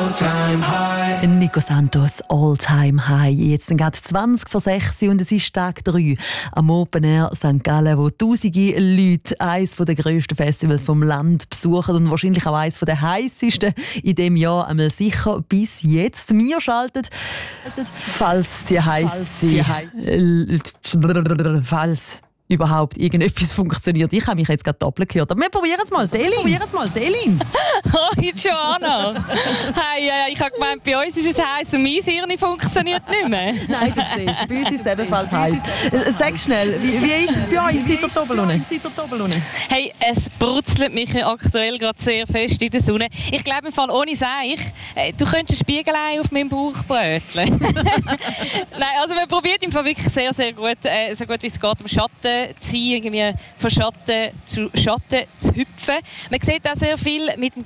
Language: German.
Nico Santos, All-Time High. Jetzt sind gerade 20 vor 6 und es ist Tag 3 am Open Air St. Gallen, wo tausende Leute eines der grössten Festivals vom Land besuchen und wahrscheinlich auch eines der heißesten in diesem Jahr, einmal sicher bis jetzt. Wir schalten, falls überhaupt irgendetwas funktioniert. Ich habe mich jetzt gerade doppelt gehört. Aber wir probieren es mal. Selin. Hoi, Joanna. Hey, ich habe gemeint, bei uns ist es heiß und mein Hirn funktioniert nicht mehr. Nein, du siehst, bei uns ist es ebenfalls heiß. Sag schnell, wie ist es bei euch? Seid ihr doppelt unten? Hey, es brutzelt mich aktuell gerade sehr fest in der Sonne. Ich glaube im Fall, ohne Seich, du könntest ein Spiegelei auf meinem Bauch bröteln. Nein, also wir probieren im Fall wirklich sehr, sehr gut, so gut wie es geht, am Schatten zu sein, irgendwie von Schatten zu Schatten zu hüpfen. Man sieht auch sehr viel mit dem